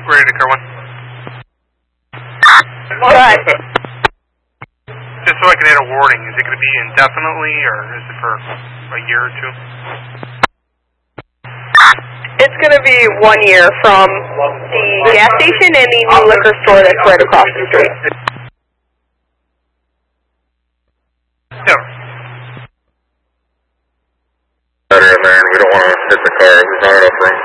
Ready to car one. Go ahead. Just so I can add a warning, is it going to be indefinitely, or is it for a year or two? It's going to be 1 year from the gas station and the new liquor store that's right across the street. Yeah. Better, man. We don't want to hit the car. There's not enough room.